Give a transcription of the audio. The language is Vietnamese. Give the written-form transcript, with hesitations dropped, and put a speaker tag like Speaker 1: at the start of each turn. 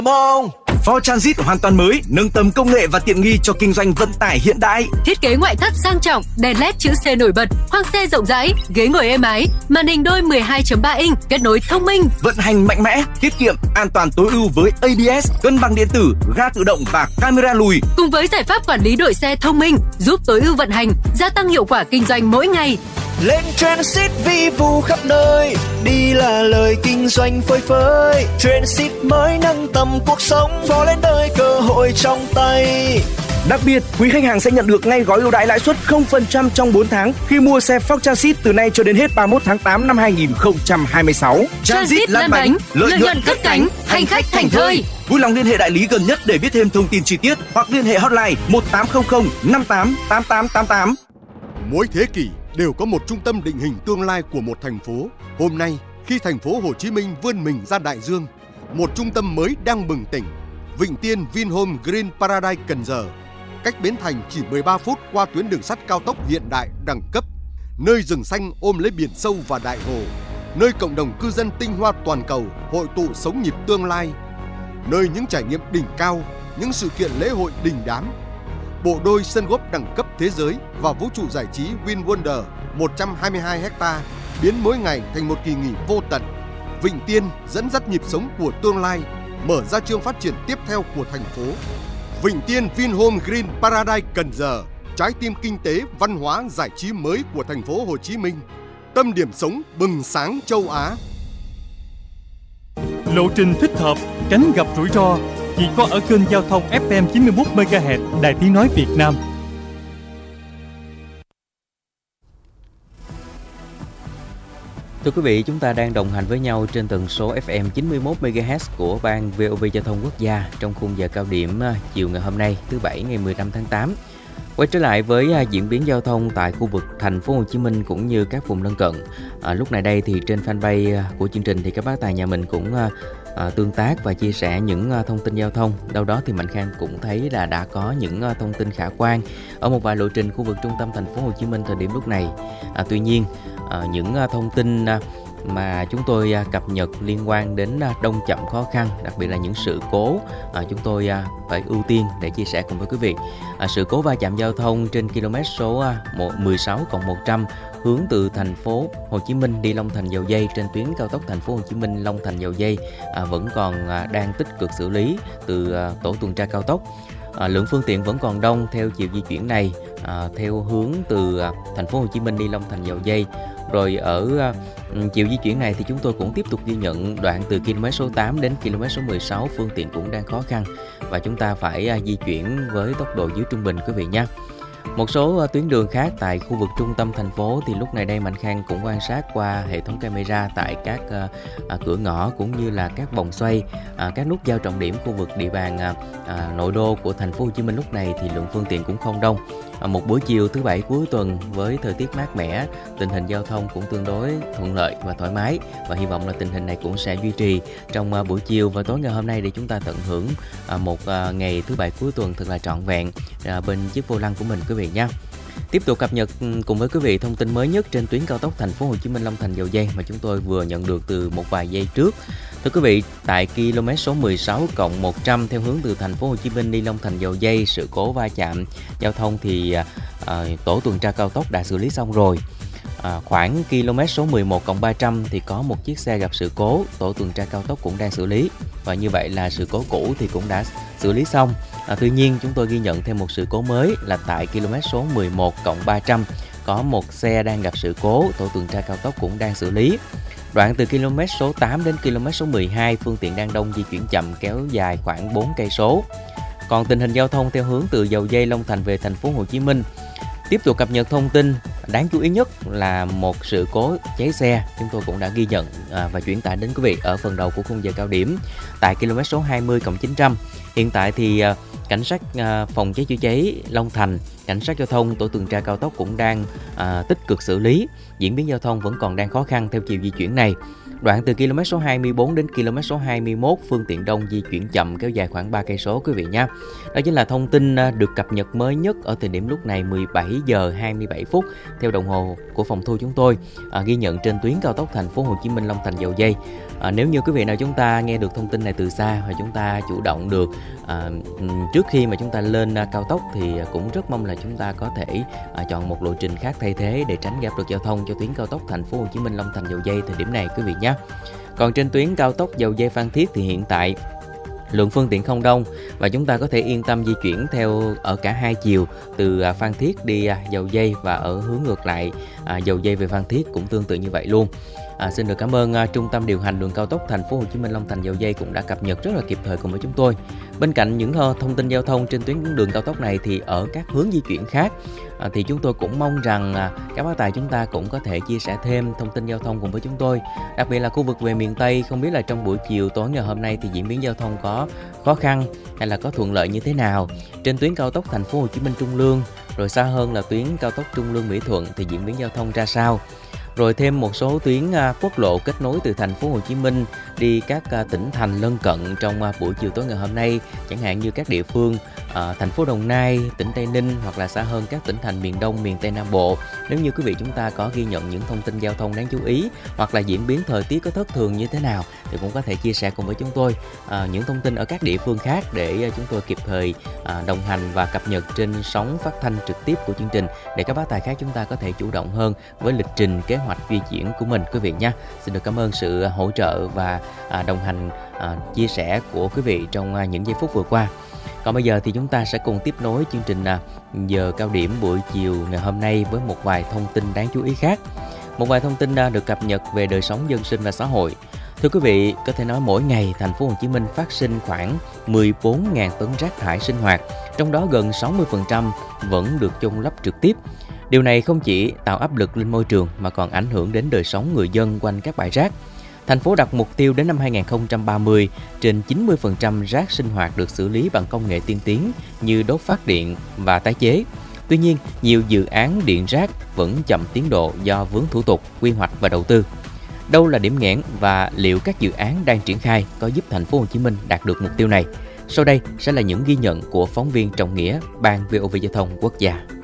Speaker 1: Mong Ford Transit hoàn toàn mới, nâng tầm công nghệ và tiện nghi cho kinh doanh vận tải hiện đại.
Speaker 2: Thiết kế ngoại thất sang trọng, đèn LED chữ C nổi bật, khoang xe rộng rãi, ghế ngồi êm ái, màn hình đôi 12.3 inch, kết nối thông minh,
Speaker 1: vận hành mạnh mẽ, tiết kiệm, an toàn tối ưu với ABS, cân bằng điện tử, ga tự động và camera lùi.
Speaker 2: Cùng với giải pháp quản lý đội xe thông minh, giúp tối ưu vận hành, gia tăng hiệu quả kinh doanh mỗi ngày.
Speaker 3: Lên Transit vi vu khắp nơi, đi là lời kinh doanh phơi phới. Transit mới nâng tầm cuộc sống, phó lên đời cơ hội trong tay.
Speaker 1: Đặc biệt, quý khách hàng sẽ nhận được ngay gói ưu đãi lãi suất 0% trong 4 tháng khi mua xe Ford Transit từ nay cho đến hết 31 tháng 8 năm 2026.
Speaker 2: Transit lăn bánh, lợi nhuận cất cánh, hành khách thành thơi.
Speaker 1: Vui lòng liên hệ đại lý gần nhất để biết thêm thông tin chi tiết hoặc liên hệ hotline 1800 58 8888.
Speaker 4: Mỗi thế kỷ đều có một trung tâm định hình tương lai của một thành phố. Hôm nay, khi thành phố Hồ Chí Minh vươn mình ra đại dương, một trung tâm mới đang bừng tỉnh. Vịnh Tiên Vinhome Green Paradise Cần Giờ, cách Bến Thành chỉ 13 phút qua tuyến đường sắt cao tốc hiện đại đẳng cấp. Nơi rừng xanh ôm lấy biển sâu và đại hồ, nơi cộng đồng cư dân tinh hoa toàn cầu hội tụ sống nhịp tương lai, nơi những trải nghiệm đỉnh cao, những sự kiện lễ hội đình đám. Bộ đôi sân golf đẳng cấp thế giới và vũ trụ giải trí Win Wonder 122 ha biến mỗi ngày thành một kỳ nghỉ vô tận. Vịnh Tiên dẫn dắt nhịp sống của tương lai, mở ra chương phát triển tiếp theo của thành phố. Vịnh Tiên Vinhome Green Paradise Cần Giờ, trái tim kinh tế, văn hóa, giải trí mới của thành phố Hồ Chí Minh, tâm điểm sống bừng sáng châu Á.
Speaker 5: Lộ trình thích hợp, tránh gặp rủi ro chỉ có ở kênh giao thông FM 91 MHz Đài Tiếng nói Việt Nam.
Speaker 6: Thưa quý vị, chúng ta đang đồng hành với nhau trên tần số FM 91 MHz của Ban VOV Giao thông Quốc gia trong khung giờ cao điểm chiều ngày hôm nay, thứ Bảy ngày 15 tháng 8. Quay trở lại với diễn biến giao thông tại khu vực thành phố Hồ Chí Minh cũng như các vùng lân cận. Lúc này đây thì trên fanpage của chương trình thì các bác tài nhà mình cũng tương tác và chia sẻ những thông tin giao thông. Đâu đó thì Mạnh Khang cũng thấy là đã có những thông tin khả quan ở một vài lộ trình khu vực trung tâm thành phố Hồ Chí Minh thời điểm lúc này. Tuy nhiên, những thông tin mà chúng tôi cập nhật liên quan đến đông chậm khó khăn, đặc biệt là những sự cố, chúng tôi phải ưu tiên để chia sẻ cùng với quý vị. Sự cố va chạm giao thông trên km số 16+100 hướng từ thành phố Hồ Chí Minh đi Long Thành Dầu Giây trên tuyến cao tốc thành phố Hồ Chí Minh Long Thành Dầu Giây vẫn còn đang tích cực xử lý từ tổ tuần tra cao tốc. Lượng phương tiện vẫn còn đông theo chiều di chuyển này, theo hướng từ thành phố Hồ Chí Minh đi Long Thành Dầu Giây. Rồi ở chiều di chuyển này thì chúng tôi cũng tiếp tục ghi nhận đoạn từ km số 8 đến km số 16 phương tiện cũng đang khó khăn và chúng ta phải di chuyển với tốc độ dưới trung bình quý vị nhé. Một số tuyến đường khác tại khu vực trung tâm thành phố thì lúc này đây Mạnh Khang cũng quan sát qua hệ thống camera tại các cửa ngõ cũng như là các vòng xoay, các nút giao trọng điểm khu vực địa bàn nội đô của thành phố Hồ Chí Minh lúc này thì lượng phương tiện cũng không đông. Một buổi chiều thứ Bảy cuối tuần với thời tiết mát mẻ, tình hình giao thông cũng tương đối thuận lợi và thoải mái và hy vọng là tình hình này cũng sẽ duy trì trong buổi chiều và tối ngày hôm nay để chúng ta tận hưởng một ngày thứ Bảy cuối tuần thật là trọn vẹn bên chiếc vô lăng của mình quý vị nhé. Tiếp tục cập nhật cùng với quý vị thông tin mới nhất trên tuyến cao tốc thành phố Hồ Chí Minh Long Thành Dầu Giây mà chúng tôi vừa nhận được từ một vài giây trước. Thưa quý vị, tại km số 16+100 theo hướng từ thành phố Hồ Chí Minh đi Long Thành Dầu Giây, sự cố va chạm giao thông thì tổ tuần tra cao tốc đã xử lý xong rồi. Khoảng km số 11+300 thì có một chiếc xe gặp sự cố, tổ tuần tra cao tốc cũng đang xử lý. Và như vậy là sự cố cũ thì cũng đã xử lý xong. Tuy nhiên chúng tôi ghi nhận thêm một sự cố mới là tại km số 11+300 có một xe đang gặp sự cố, tổ tuần tra cao tốc cũng đang xử lý. Đoạn từ km số 8 đến km số 12 phương tiện đang đông di chuyển chậm kéo dài khoảng 4 cây số. Còn tình hình giao thông theo hướng từ Dầu Giây Long Thành về thành phố Hồ Chí Minh, tiếp tục cập nhật thông tin đáng chú ý nhất là một sự cố cháy xe chúng tôi cũng đã ghi nhận và chuyển tải đến quý vị ở phần đầu của khung giờ cao điểm tại km số 20+900. Hiện tại thì cảnh sát phòng cháy chữa cháy Long Thành, cảnh sát giao thông, tổ tuần tra cao tốc cũng đang tích cực xử lý. Diễn biến giao thông vẫn còn đang khó khăn theo chiều di chuyển này. Đoạn từ km số 24 đến km số 21, phương tiện đông di chuyển chậm kéo dài khoảng 3 cây số quý vị nha. Đó chính là thông tin được cập nhật mới nhất ở thời điểm lúc này 17 giờ 27 phút theo đồng hồ của phòng thu chúng tôi, ghi nhận trên tuyến cao tốc Thành phố Hồ Chí Minh Long Thành Dầu Giây. Nếu như quý vị nào chúng ta nghe được thông tin này từ xa và chúng ta chủ động được trước khi mà chúng ta lên cao tốc thì cũng rất mong là chúng ta có thể chọn một lộ trình khác thay thế để tránh gặp được giao thông cho tuyến cao tốc Thành phố Hồ Chí Minh Long Thành Dầu Giây thời điểm này quý vị nhé. Còn trên tuyến cao tốc Dầu Giây Phan Thiết thì hiện tại lượng phương tiện không đông và chúng ta có thể yên tâm di chuyển theo ở cả hai chiều từ Phan Thiết đi Dầu Giây và ở hướng ngược lại Dầu Giây về Phan Thiết cũng tương tự như vậy luôn. Xin được cảm ơn Trung tâm điều hành đường cao tốc Thành phố Hồ Chí Minh Long Thành Dầu Giây cũng đã cập nhật rất là kịp thời cùng với chúng tôi. Bên cạnh những thông tin giao thông trên tuyến đường cao tốc này thì ở các hướng di chuyển khác thì chúng tôi cũng mong rằng các bác tài chúng ta cũng có thể chia sẻ thêm thông tin giao thông cùng với chúng tôi. Đặc biệt là khu vực về miền Tây, không biết là trong buổi chiều tối ngày hôm nay thì diễn biến giao thông có khó khăn hay là có thuận lợi như thế nào. Trên tuyến cao tốc Thành phố Hồ Chí Minh Trung Lương, rồi xa hơn là tuyến cao tốc Trung Lương Mỹ Thuận thì diễn biến giao thông ra sao. Rồi thêm một số tuyến quốc lộ kết nối từ Thành phố Hồ Chí Minh đi các tỉnh thành lân cận trong buổi chiều tối ngày hôm nay, chẳng hạn như các địa phương thành phố Đồng Nai, tỉnh Tây Ninh hoặc là xa hơn các tỉnh thành miền Đông, miền Tây Nam Bộ. Nếu như quý vị chúng ta có ghi nhận những thông tin giao thông đáng chú ý hoặc là diễn biến thời tiết có thất thường như thế nào thì cũng có thể chia sẻ cùng với chúng tôi những thông tin ở các địa phương khác để chúng tôi kịp thời đồng hành và cập nhật trên sóng phát thanh trực tiếp của chương trình để các bác tài khác chúng ta có thể chủ động hơn với lịch trình kế hoạch di chuyển của mình quý vị nha. Xin được cảm ơn sự hỗ trợ và đồng hành chia sẻ của quý vị trong những giây phút vừa qua. Còn bây giờ thì chúng ta sẽ cùng tiếp nối chương trình giờ cao điểm buổi chiều ngày hôm nay với một vài thông tin đáng chú ý khác. Một vài thông tin được cập nhật về đời sống dân sinh và xã hội. Thưa quý vị, có thể nói mỗi ngày Thành phố Hồ Chí Minh phát sinh khoảng 14.000 tấn rác thải sinh hoạt, trong đó gần 60% vẫn được chôn lấp trực tiếp. Điều này không chỉ tạo áp lực lên môi trường mà còn ảnh hưởng đến đời sống người dân quanh các bãi rác. Thành phố đặt mục tiêu đến năm 2030, trên 90% rác sinh hoạt được xử lý bằng công nghệ tiên tiến như đốt phát điện và tái chế. Tuy nhiên, nhiều dự án điện rác vẫn chậm tiến độ do vướng thủ tục, quy hoạch và đầu tư. Đâu là điểm nghẽn và liệu các dự án đang triển khai có giúp Thành phố Hồ Chí Minh đạt được mục tiêu này? Sau đây sẽ là những ghi nhận của phóng viên Trọng Nghĩa, Ban VOV Giao thông Quốc gia.